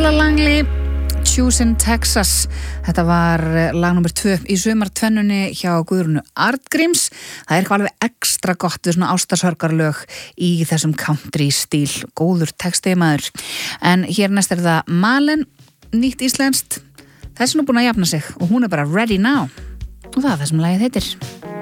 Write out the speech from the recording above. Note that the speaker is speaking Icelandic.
Ella Langley, Choose in Texas. Þetta var lag nummer 2 í sumartvennunni hjá Guðrúnu Arngríms. Það er eitthvað alveg ekstra gott við svona ástarsorgarlög í þessum country stíl. Góður texti maður. En hér næst er það Malen, nýtt íslenskt. Þessi nú búin að jafna sig og hún er bara ready now. Og það sem lagið heitir.